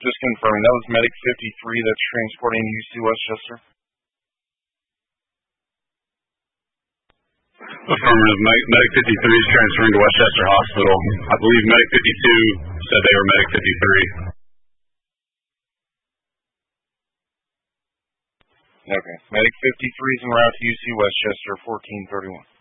Just confirming, that was Medic 53 that's transporting UC Westchester? Affirmative. Medic 53 is transferring to Westchester Hospital. I believe Medic 52 said they were Medic 53. Okay. Medic 53 is en route to UC Westchester, 1431.